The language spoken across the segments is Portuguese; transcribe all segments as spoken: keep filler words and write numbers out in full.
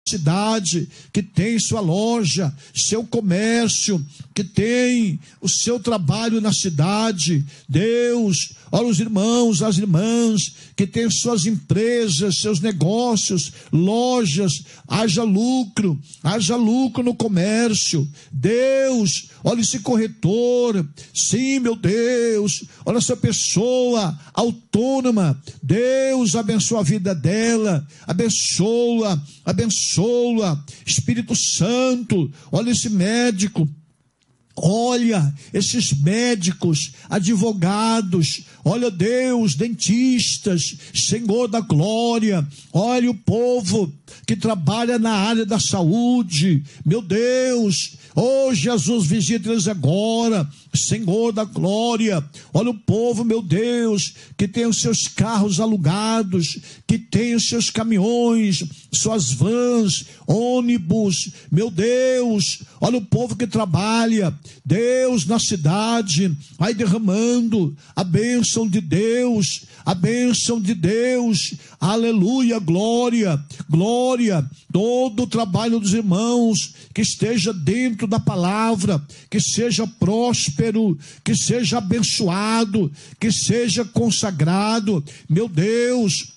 cidade, que tem sua loja, seu comércio, que tem o seu trabalho na cidade. Deus, olha os irmãos, as irmãs, que têm suas empresas, seus negócios, lojas, haja lucro, haja lucro no comércio. Deus, olha esse corretor, sim, meu Deus, olha essa pessoa autônoma, Deus abençoa a vida dela, abençoa, abençoa, Espírito Santo, olha esse médico, olha esses médicos, advogados, olha Deus, dentistas, Senhor da glória, olha o povo que trabalha na área da saúde, meu Deus, oh Jesus, visita eles agora, Senhor da glória, olha o povo, meu Deus, que tem os seus carros alugados, que tem os seus caminhões, suas vans, ônibus, meu Deus, olha o povo que trabalha, Deus, na cidade, vai derramando a bênção de Deus, a bênção de Deus, aleluia, glória, glória, todo o trabalho dos irmãos, que esteja dentro da palavra, que seja próspero, que seja abençoado, que seja consagrado, meu Deus,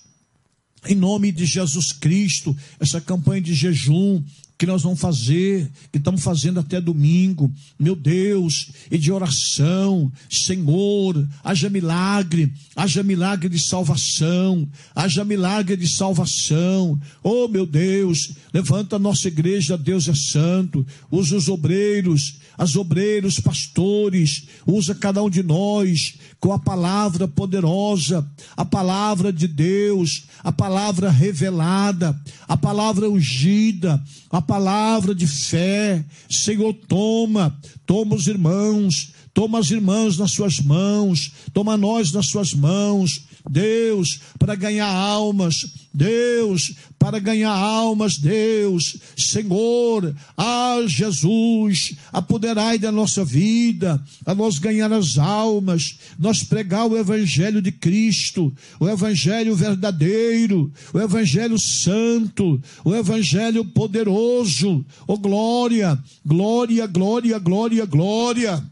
em nome de Jesus Cristo, essa campanha de jejum que nós vamos fazer, que estamos fazendo até domingo, meu Deus, e de oração, Senhor, haja milagre, haja milagre de salvação, haja milagre de salvação, oh meu Deus, levanta a nossa igreja, Deus é santo, usa os obreiros, as obreiros, pastores, usa cada um de nós, com a palavra poderosa, a palavra de Deus, a palavra revelada, a palavra ungida, a palavra de fé. Senhor, toma, toma os irmãos, toma as irmãs nas suas mãos, toma nós nas suas mãos, Deus, para ganhar almas, Deus, para ganhar almas, Deus, Senhor, ah Jesus, apoderai da nossa vida, a nós ganhar as almas, nós pregar o evangelho de Cristo, o evangelho verdadeiro, o evangelho santo, o evangelho poderoso, oh glória, glória, glória, glória, glória,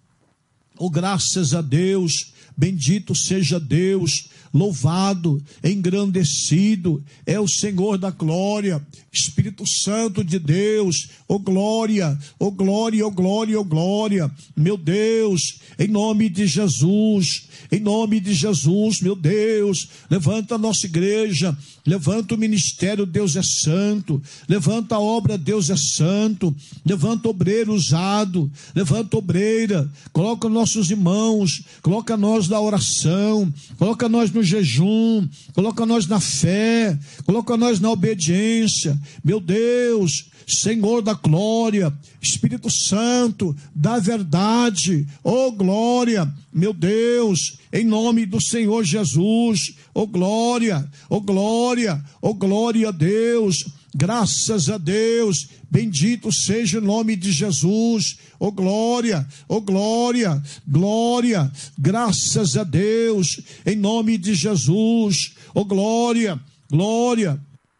oh graças a Deus, bendito seja Deus, louvado, engrandecido é o Senhor da glória, Espírito Santo de Deus, oh glória, oh glória, oh glória, oh glória, meu Deus, em nome de Jesus, em nome de Jesus, meu Deus, levanta a nossa igreja, levanta o ministério, Deus é santo, levanta a obra, Deus é santo, levanta obreiro usado, levanta obreira, coloca nossos irmãos, coloca nós na oração, coloca nós no jejum, coloca nós na fé, coloca nós na obediência, meu Deus, Senhor da glória, Espírito Santo da verdade, oh glória, meu Deus, em nome do Senhor Jesus, oh glória, oh glória, oh glória a Deus, graças a Deus, bendito seja o nome de Jesus, oh glória, oh glória, glória, graças a Deus, em nome de Jesus, oh glória, glória,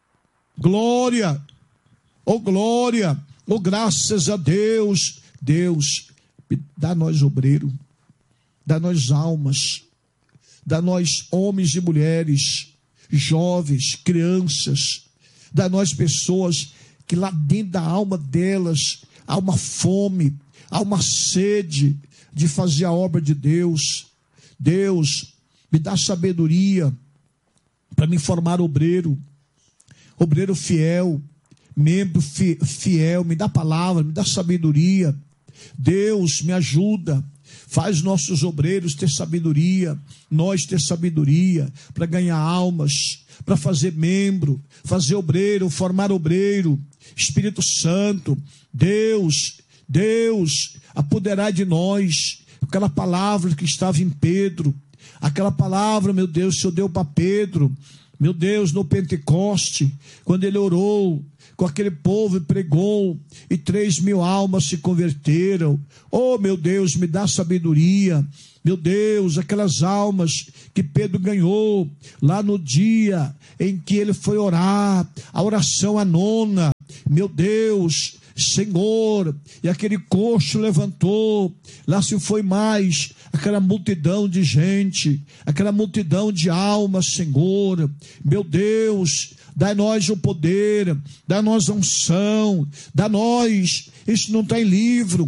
glória, oh glória, oh graças a Deus, Deus, dá nós obreiro, dá nós almas, dá nós homens e mulheres, jovens, crianças, dá nós pessoas que lá dentro da alma delas há uma fome, há uma sede de fazer a obra de Deus. Deus, me dá sabedoria para me formar obreiro, obreiro fiel, membro fiel, me dá palavra, me dá sabedoria. Deus, me ajuda, faz nossos obreiros ter sabedoria, nós ter sabedoria para ganhar almas, para fazer membro, fazer obreiro, formar obreiro. Espírito Santo, Deus, Deus, apoderai de nós aquela palavra que estava em Pedro, aquela palavra, meu Deus, o Senhor deu para Pedro, meu Deus, no Pentecoste, quando ele orou com aquele povo e pregou, e três mil almas se converteram. Oh, meu Deus, me dá sabedoria, meu Deus, aquelas almas que Pedro ganhou lá no dia em que ele foi orar, a oração a nona, meu Deus, Senhor, e aquele coxo levantou, lá se foi mais, aquela multidão de gente, aquela multidão de almas, Senhor, meu Deus, dá-nós o poder, dá-nós a unção, dá-nós, isso não está em livro,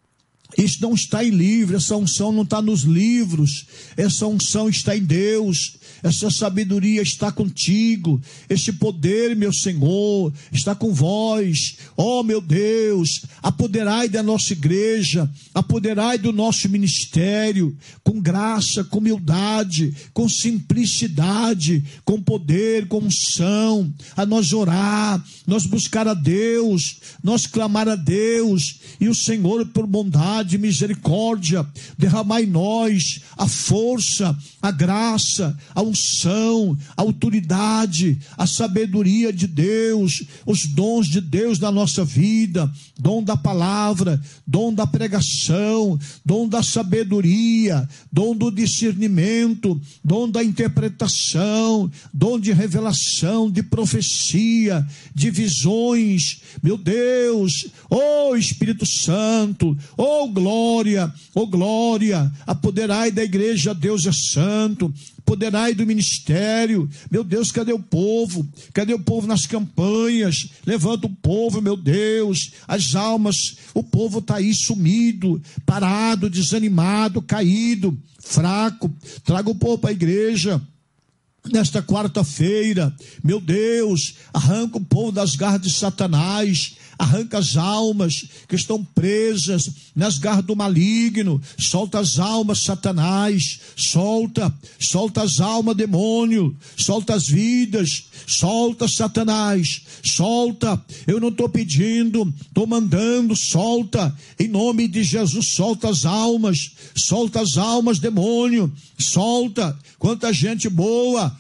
isso não está em livro, essa unção não está nos livros, essa unção está em Deus, essa sabedoria está contigo, este poder, meu Senhor, está com vós, ó meu Deus, apoderai da nossa igreja, apoderai do nosso ministério, com graça, com humildade, com simplicidade, com poder, com unção, a nós orar, nós buscar a Deus, nós clamar a Deus, e o Senhor por bondade e misericórdia, derramar em nós a força, a graça, a unção, a autoridade, a sabedoria de Deus, os dons de Deus na nossa vida, dom da palavra, dom da pregação, dom da sabedoria, dom do discernimento, dom da interpretação, dom de revelação, de profecia, de visões, meu Deus, ó Espírito Santo, ó glória, ó glória, apoderai da igreja, Deus é santo, apoderai do ministério, meu Deus, cadê o povo? Cadê o povo nas campanhas? Levanta o povo, meu Deus, as almas, o povo está aí sumido, parado, desanimado, caído, fraco, traga o povo para a igreja. Nesta quarta-feira, meu Deus, arranca o povo das garras de Satanás, arranca as almas que estão presas nas garras do maligno, solta as almas, Satanás, solta, solta as almas, demônio, solta as vidas, solta, Satanás, solta, eu não estou pedindo, estou mandando, solta, em nome de Jesus, solta as almas, solta as almas, demônio, solta, quanta gente boa,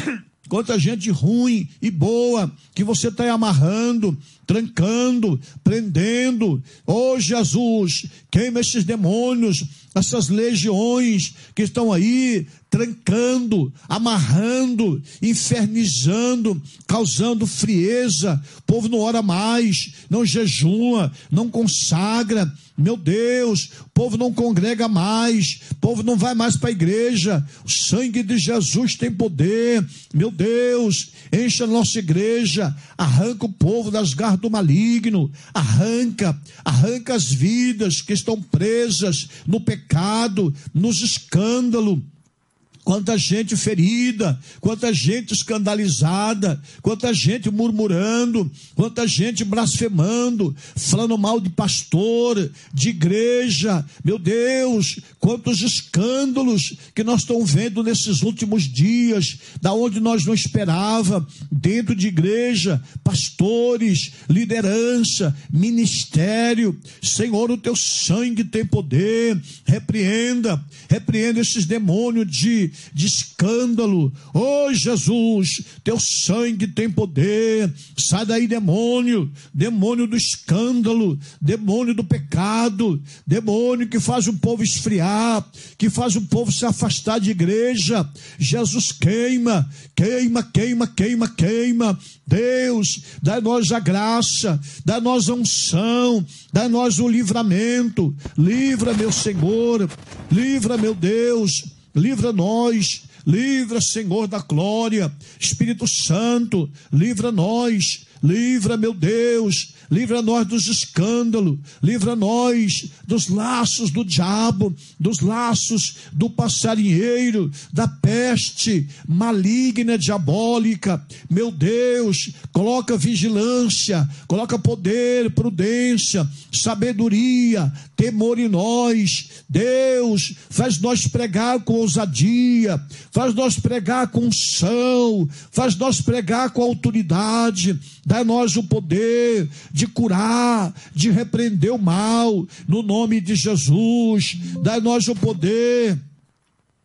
quanta gente ruim e boa, que você está amarrando, trancando, prendendo, oh Jesus, queima esses demônios, essas legiões que estão aí, trancando, amarrando, infernizando, causando frieza, o povo não ora mais, não jejua, não consagra, meu Deus, o povo não congrega mais, o povo não vai mais para a igreja, o sangue de Jesus tem poder, meu Deus, enche a nossa igreja, arranca o povo das garras do maligno, arranca, arranca as vidas que estão presas no pecado, nos escândalos. Quanta gente ferida, quanta gente escandalizada, quanta gente murmurando, quanta gente blasfemando, falando mal de pastor, de igreja, meu Deus, quantos escândalos que nós estamos vendo nesses últimos dias, da onde nós não esperava, dentro de igreja, pastores, liderança, ministério. Senhor, o teu sangue tem poder, repreenda, repreenda esses demônios de de escândalo, oh Jesus, teu sangue tem poder, sai daí demônio, demônio do escândalo, demônio do pecado, demônio que faz o povo esfriar, que faz o povo se afastar de igreja. Jesus, queima, queima, queima, queima, queima, Deus, dá-nós a graça, dá-nós a unção, dá-nós o livramento, livra meu Senhor, livra meu Deus, livra nós, livra Senhor da glória, Espírito Santo, livra nós, livra meu Deus, livra nós dos escândalos, livra nós dos laços do diabo, dos laços do passarinheiro, da peste maligna, diabólica. Meu Deus, coloca vigilância, coloca poder, prudência, sabedoria, temor em nós. Deus, faz nós pregar com ousadia, faz nós pregar com unção, faz nós pregar com autoridade, dá-nós o poder de curar, de repreender o mal, no nome de Jesus, dá-nós o poder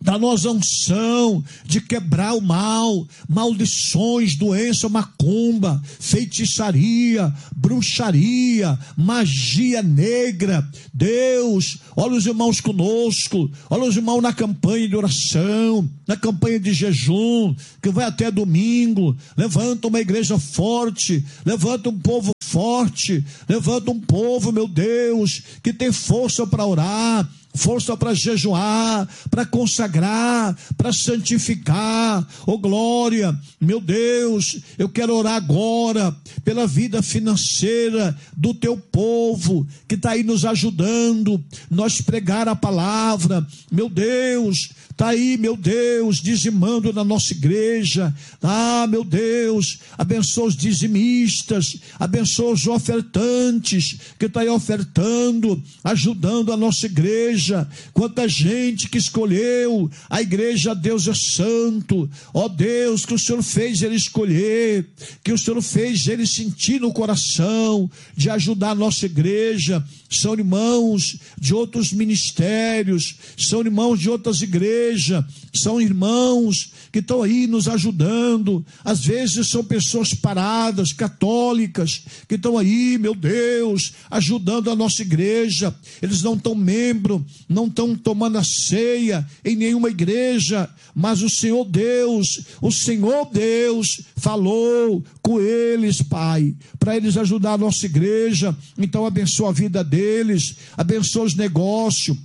Dá-nos a unção de quebrar o mal, maldições, doença, macumba, feitiçaria, bruxaria, magia negra. Deus, olha os irmãos conosco, olha os irmãos na campanha de oração, na campanha de jejum, que vai até domingo. Levanta uma igreja forte, levanta um povo forte, levanta um povo, meu Deus, que tem força para orar, força para jejuar, para consagrar, para santificar. Oh glória, meu Deus, eu quero orar agora pela vida financeira do teu povo que está aí nos ajudando, nós pregar a palavra. Meu Deus, está aí, meu Deus, dizimando na nossa igreja. Ah, meu Deus, abençoa os dizimistas, abençoa os ofertantes que está aí ofertando, ajudando a nossa igreja. Quanta gente que escolheu a igreja Deus é Santo. Ó Deus, que o Senhor fez ele escolher, que o Senhor fez ele sentir no coração de ajudar a nossa igreja. São irmãos de outros ministérios, são irmãos de outras igrejas, são irmãos que estão aí nos ajudando. Às vezes são pessoas paradas, católicas, que estão aí, meu Deus, ajudando a nossa igreja. Eles não estão membro, não estão tomando a ceia em nenhuma igreja, mas o Senhor Deus, o Senhor Deus falou com eles, Pai, para eles ajudar a nossa igreja. Então abençoa a vida deles, abençoa os negócios.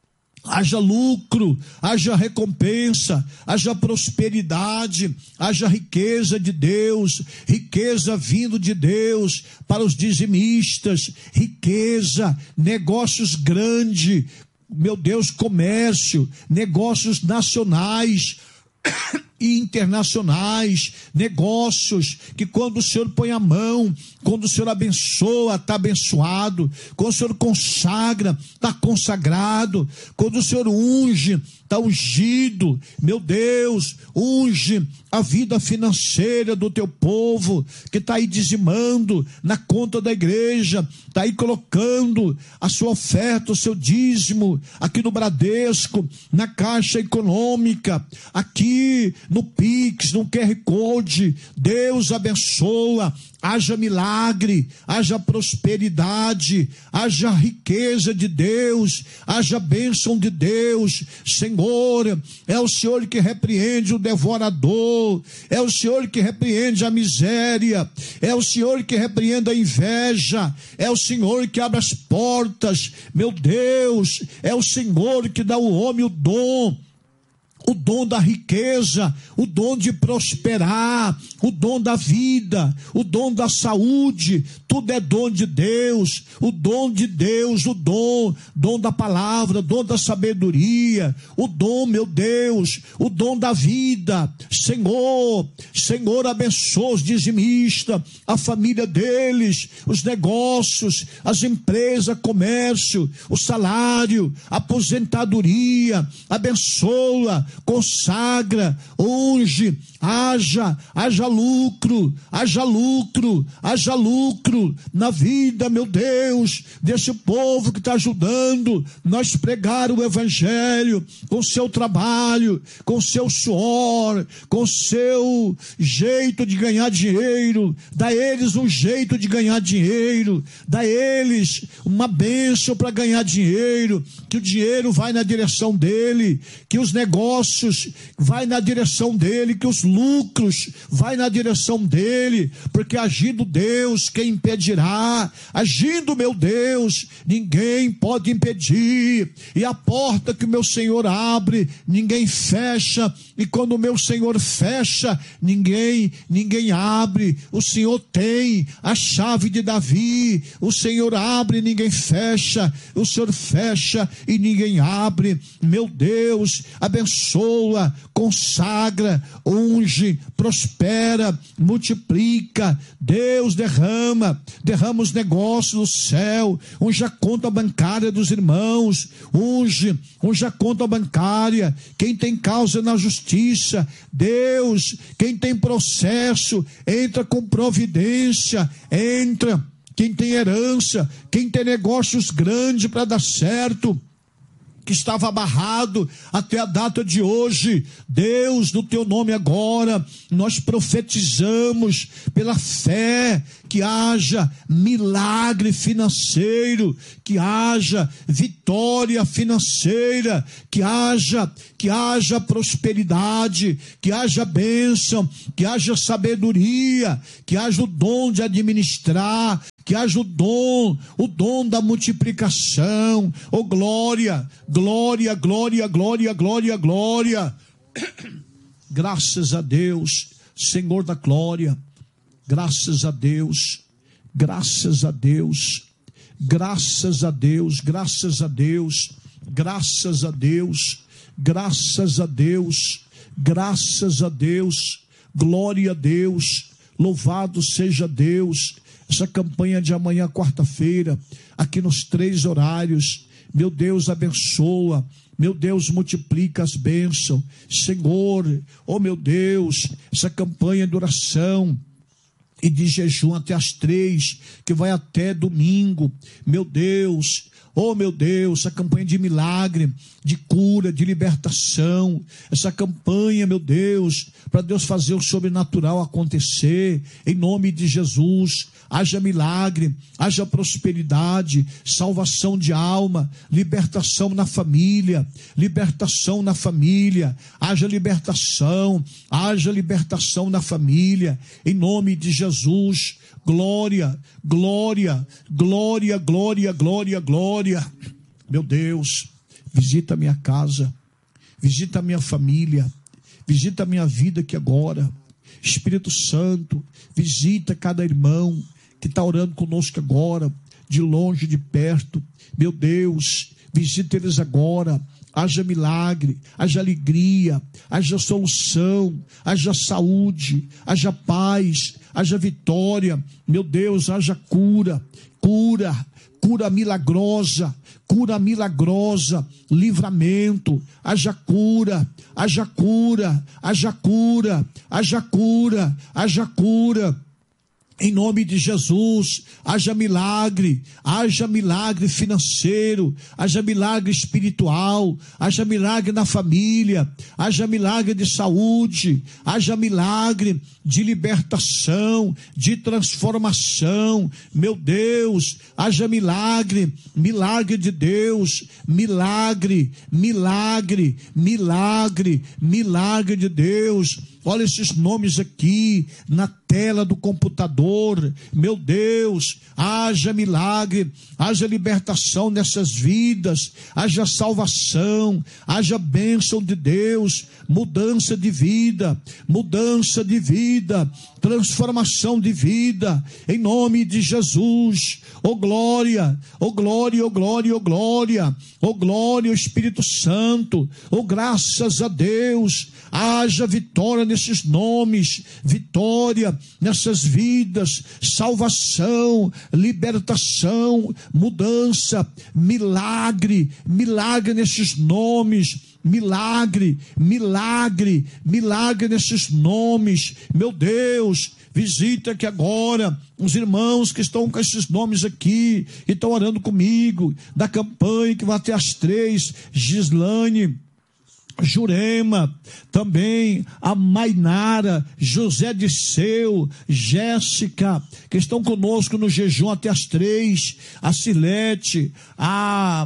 Haja lucro, haja recompensa, haja prosperidade, haja riqueza de Deus, riqueza vindo de Deus para os dizimistas, riqueza, negócios grandes, meu Deus, comércio, negócios nacionais e internacionais, negócios que quando o Senhor põe a mão, quando o Senhor abençoa, está abençoado, quando o Senhor consagra, está consagrado, quando o Senhor unge, está ungido. Meu Deus, unge a vida financeira do teu povo, que está aí dizimando na conta da igreja, está aí colocando a sua oferta, o seu dízimo, aqui no Bradesco, na Caixa Econômica, aqui no Pix, no Q R Code. Deus abençoa, haja milagre, haja prosperidade, haja riqueza de Deus, haja bênção de Deus. Senhor, é o Senhor que repreende o devorador, é o Senhor que repreende a miséria, é o Senhor que repreende a inveja, é o Senhor que abre as portas. Meu Deus, é o Senhor que dá ao homem o dom, o dom da riqueza, o dom de prosperar, o dom da vida, o dom da saúde. Tudo é dom de Deus, o dom de Deus, o dom, dom da palavra, dom da sabedoria, o dom, meu Deus, o dom da vida. Senhor, Senhor, abençoa os dizimistas, a família deles, os negócios, as empresas, comércio, o salário, a aposentadoria. Abençoa, consagra, unge, haja, haja lucro, haja lucro, haja lucro na vida, meu Deus, desse povo que está ajudando nós pregar o evangelho, com seu trabalho, com seu suor, com seu jeito de ganhar dinheiro. Dá a eles um jeito de ganhar dinheiro, dá a eles uma bênção para ganhar dinheiro, que o dinheiro vai na direção dele, que os negócios vai na direção dele, que os lucros vai na direção dele, porque agindo Deus, quem impedirá? Agindo meu Deus, ninguém pode impedir. E a porta que o meu Senhor abre, ninguém fecha, e quando o meu Senhor fecha, ninguém, ninguém abre. O Senhor tem a chave de Davi, o Senhor abre, ninguém fecha, o Senhor fecha e ninguém abre. Meu Deus, abençoa, consagra, unge, prospera, multiplica. Deus derrama, derrama os negócios do céu, unge a conta bancária dos irmãos, unge, unge a conta bancária. Quem tem causa na justiça, Deus, quem tem processo, entra com providência, entra. Quem tem herança, quem tem negócios grandes para dar certo, que estava amarrado até a data de hoje. Deus, no teu nome agora, nós profetizamos pela fé que haja milagre financeiro, que haja vitória financeira, que haja, que haja prosperidade, que haja bênção, que haja sabedoria, que haja o dom de administrar, que haja o dom, o dom da multiplicação. Oh, glória, glória, glória, glória, glória, glória. Graças a Deus, Senhor da glória. Graças a Deus, graças a Deus, graças a Deus, graças a Deus, graças a Deus, graças a Deus, graças a Deus, glória a Deus, louvado seja Deus. Essa campanha de amanhã, quarta-feira, aqui nos três horários, meu Deus, abençoa, meu Deus, multiplica as bênçãos, Senhor, oh meu Deus, essa campanha de oração e de jejum até as três, que vai até domingo, meu Deus, oh meu Deus, essa campanha de milagre, de cura, de libertação, essa campanha, meu Deus, para Deus fazer o sobrenatural acontecer, em nome de Jesus. Haja milagre, haja prosperidade, salvação de alma, libertação na família, libertação na família, haja libertação, haja libertação na família, em nome de Jesus. Glória, glória, glória, glória, glória, glória. Meu Deus, visita a minha casa, visita a minha família, visita a minha vida aqui agora. Espírito Santo, visita cada irmão que está orando conosco agora, de longe, de perto. Meu Deus, visita eles agora. Haja milagre, haja alegria, haja solução, haja saúde, haja paz, haja vitória. Meu Deus, haja cura, cura, cura milagrosa, cura milagrosa, livramento, haja cura, haja cura, haja cura, haja cura, haja cura. Em nome de Jesus, haja milagre, haja milagre financeiro, haja milagre espiritual, haja milagre na família, haja milagre de saúde, haja milagre de libertação, de transformação. Meu Deus, haja milagre, milagre de Deus, milagre, milagre, milagre, milagre de Deus. Olha esses nomes aqui na tela do computador. Meu Deus, haja milagre, haja libertação nessas vidas, haja salvação, haja bênção de Deus, mudança de vida, mudança de vida, transformação de vida, em nome de Jesus. Oh glória, oh glória, oh glória, oh glória, oh glória, oh Espírito Santo, oh graças a Deus. Haja vitória nesses nomes, vitória nessas vidas, salvação, libertação, mudança, milagre, milagre nesses nomes, milagre, milagre, milagre nesses nomes. Meu Deus, visita aqui agora os irmãos que estão com esses nomes aqui, e estão orando comigo, da campanha que vai até as três. Gislane, Jurema, também a Mainara, José Disseu, Jéssica, que estão conosco no jejum até as três, a Silete, a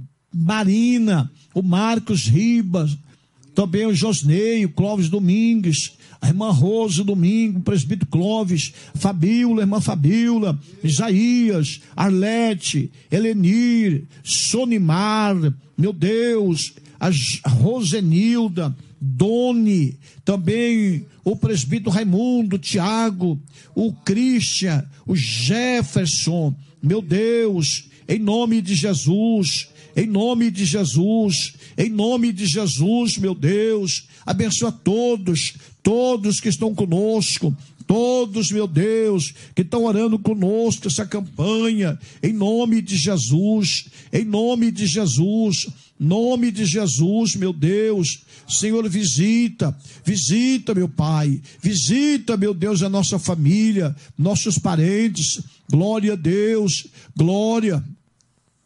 Marina, o Marcos Ribas, também o Josnei, o Clóvis Domingues, a irmã Rose Domingo, o presbítero Clóvis, Fabíola, irmã Fabíola, Isaías, Arlete, Helenir, Sonimar, meu Deus, a Rosenilda, Doni, também o presbítero Raimundo, Tiago, o Christian, o Jefferson. Meu Deus, em nome de Jesus, em nome de Jesus, em nome de Jesus, meu Deus, abençoa todos, todos que estão conosco, todos, meu Deus, que estão orando conosco essa campanha, em nome de Jesus, em nome de Jesus, nome de Jesus, meu Deus. Senhor, visita, visita, meu Pai, visita, meu Deus, a nossa família, nossos parentes. Glória a Deus, glória.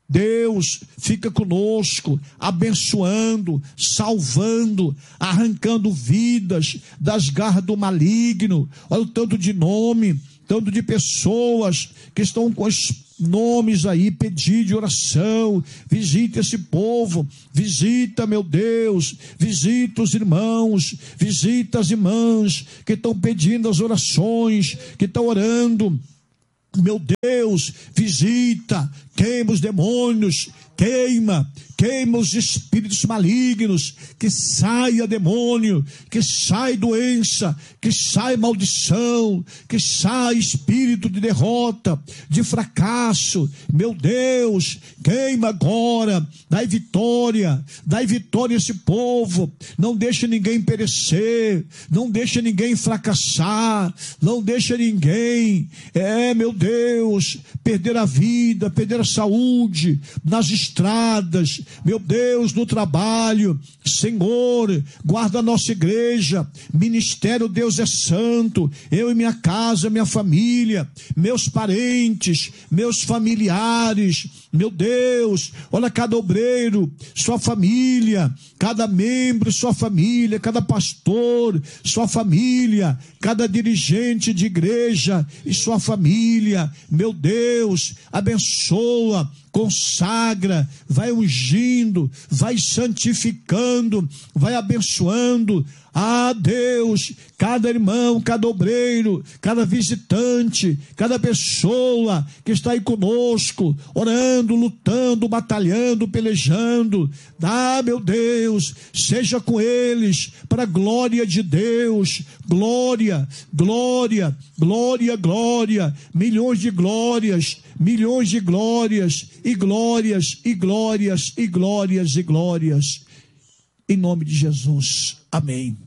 Deus fica conosco, abençoando, salvando, arrancando vidas das garras do maligno. Olha o tanto de nome, tanto de pessoas que estão com os nomes aí, pedir de oração. Visita esse povo, visita, meu Deus, visita os irmãos, visita as irmãs que estão pedindo as orações, que estão orando. Meu Deus, visita, queima os demônios, queima, queima os espíritos malignos, que saia demônio, que saia doença, que saia maldição, que saia espírito de derrota, de fracasso. Meu Deus, queima agora, dai vitória, dai vitória a esse povo, não deixa ninguém perecer, não deixa ninguém fracassar, não deixa ninguém, é, meu Deus, perder a vida, perder a saúde, nas estradas, meu Deus, no trabalho. Senhor, guarda a nossa igreja, ministério Deus é santo, eu e minha casa, minha família, meus parentes, meus familiares, meu Deus, olha cada obreiro, sua família, cada membro, sua família, cada pastor, sua família, cada dirigente de igreja e sua família, meu Deus, abençoa, consagra, vai ungindo, vai santificando, vai abençoando. Ah, Deus, cada irmão, cada obreiro, cada visitante, cada pessoa que está aí conosco, orando, lutando, batalhando, pelejando. Ah, meu Deus, seja com eles, para a glória de Deus. Glória, glória, glória, glória, milhões de glórias, milhões de glórias, e glórias, e glórias, e glórias, e glórias. Em nome de Jesus. Amém.